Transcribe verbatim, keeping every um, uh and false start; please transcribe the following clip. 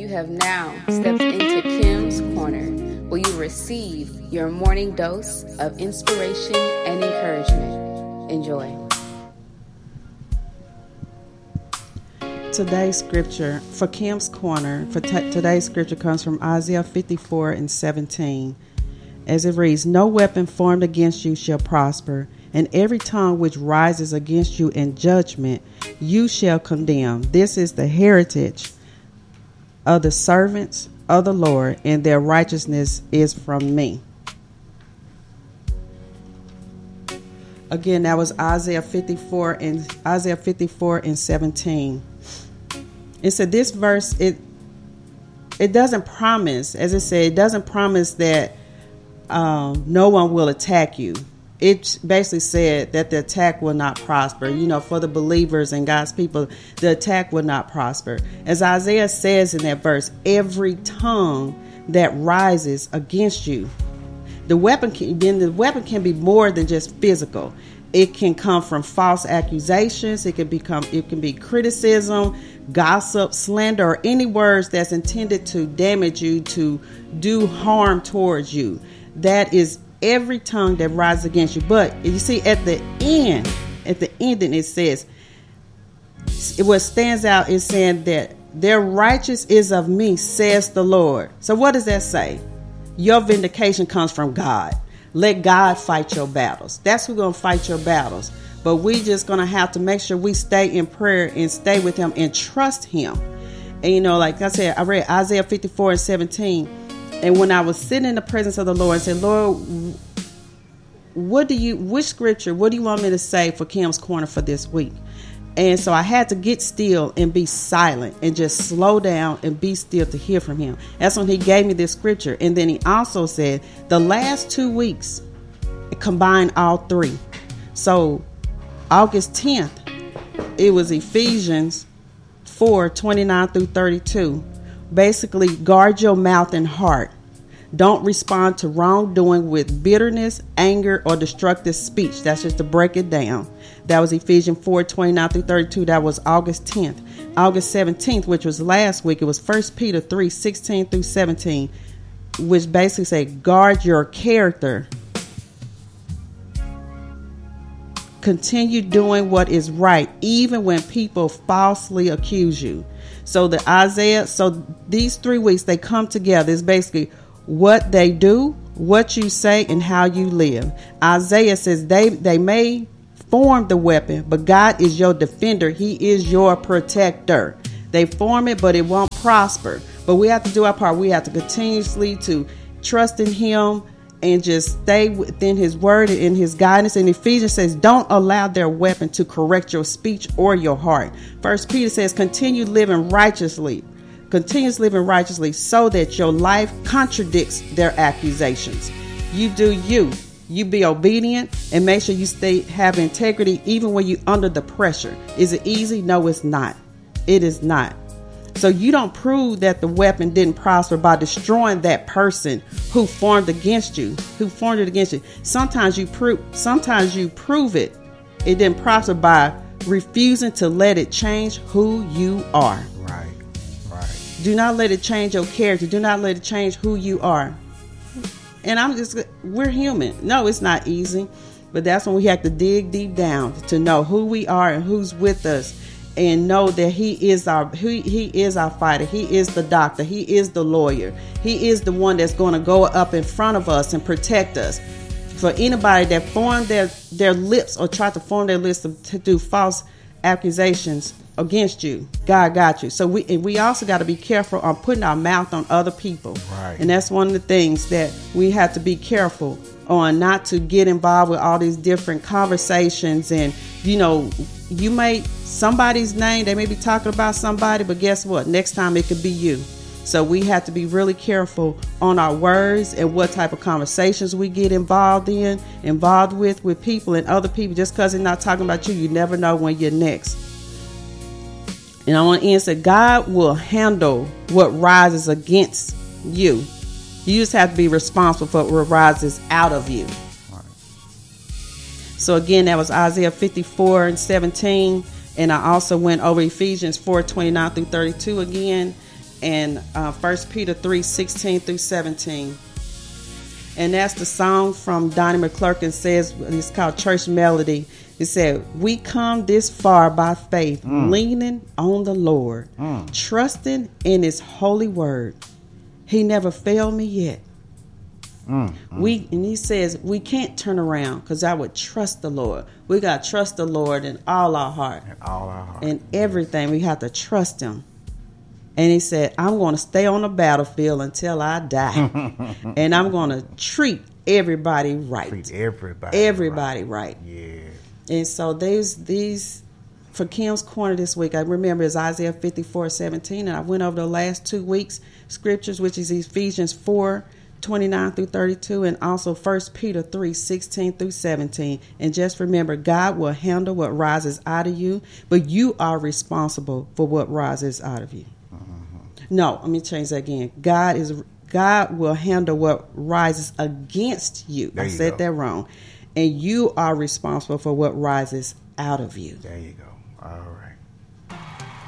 You have now stepped into Kim's Corner, where you receive your morning dose of inspiration and encouragement. Enjoy. Today's scripture for Kim's Corner, for t- today's scripture comes from Isaiah fifty-four and seventeen. As it reads, "No weapon formed against you shall prosper, and every tongue which rises against you in judgment you shall condemn. This is the heritage of the servants of the Lord, and their righteousness is from me." Again, that was Isaiah fifty-four and Isaiah fifty-four and seventeen. It said this verse, it it doesn't promise, as it said, it doesn't promise that um, no one will attack you. It basically said that the attack will not prosper. You know, for the believers and God's people, the attack will not prosper. As Isaiah says in that verse, every tongue that rises against you, the weapon can, then the weapon can be more than just physical. It can come from false accusations. It can become, it can be criticism, gossip, slander, or any words that's intended to damage you, to do harm towards you. That is every tongue that rises against you. But you see, at the end, at the ending, it says, what stands out is saying that their righteous is of me, says the Lord. So what does that say? Your vindication comes from God. Let God fight your battles. That's who's going to fight your battles. But we just going to have to make sure we stay in prayer and stay with him and trust him. And, you know, like I said, I read Isaiah fifty-four and seventeen. And when I was sitting in the presence of the Lord, I said, Lord, what do you, which scripture, what do you want me to say for Kim's Corner for this week? And so I had to get still and be silent and just slow down and be still to hear from him. That's when he gave me this scripture. And then he also said the last two weeks combined all three. So August tenth, it was Ephesians four, twenty-nine through thirty-two. Basically, guard your mouth and heart. Don't respond to wrongdoing with bitterness, anger, or destructive speech. That's just to break it down. That was Ephesians four, twenty-nine through thirty-two. That was August tenth. August seventeenth, which was last week, it was First Peter three, sixteen through seventeen, which basically say, guard your character. Continue doing what is right, even when people falsely accuse you. So the Isaiah, so these three weeks, they come together. It's basically what they do, what you say, and how you live. Isaiah says they, they may form the weapon, but God is your defender. He is your protector. They form it, but it won't prosper. But we have to do our part. We have to continuously to trust in him and just stay within his word and in his guidance. And Ephesians says, don't allow their weapon to correct your speech or your heart. First Peter says, continue living righteously, continuous living righteously so that your life contradicts their accusations. You do you. You be obedient and make sure you stay, have integrity even when you're under the pressure. Is it easy? No, it's not. It is not. So you don't prove that the weapon didn't prosper by destroying that person who formed against you, who formed it against you. Sometimes you prove, sometimes you prove it. It didn't prosper by refusing to let it change who you are. Right, right. Do not let it change your character. Do not let it change who you are. And I'm just, we're human. No, it's not easy, but that's when we have to dig deep down to know who we are and who's with us. And know that he is our he, he is our fighter. He is the doctor. He is the lawyer. He is the one that's going to go up in front of us and protect us. For anybody that formed their, their lips or tried to form their lips to, to do false accusations against you, God got you. So we and we also got to be careful on putting our mouth on other people. Right. And that's one of the things that we have to be careful on, not to get involved with all these different conversations. And, you know, you may, somebody's name, they may be talking about somebody, but guess what? Next time it could be you. So we have to be really careful on our words and what type of conversations we get involved in, involved with, with people and other people. Just because they're not talking about you, you never know when you're next. And I want to answer, God will handle what rises against you. You just have to be responsible for what rises out of you. Right. So again, that was Isaiah fifty-four and seventeen. And I also went over Ephesians four, twenty-nine through thirty-two again. and uh, First Peter three sixteen through seventeen. And that's the song from Donnie McClurkin. Says it's called Church Melody. It said, "We come this far by faith, mm. leaning on the Lord, mm. trusting in His holy word. He never failed me yet." Mm, mm. We and he says we can't turn around because I would trust the Lord. We got to trust the Lord in all our heart, in all our heart, in everything. We have to trust Him. And he said, "I'm going to stay on the battlefield until I die, and I'm going to treat everybody right. Treat everybody, everybody right. right." Yeah. And so there's these for Kim's Corner this week. I remember it's Isaiah fifty-four seventeen, and I went over the last two weeks scriptures, which is Ephesians four twenty-nine through thirty-two, and also First Peter three sixteen through seventeen. And just remember, God will handle what rises out of you, but you are responsible for what rises out of you. Mm-hmm. No, let me change that again. God is God will handle what rises against you. There I you said go. that wrong. And you are responsible for what rises out of you. There you go. All right.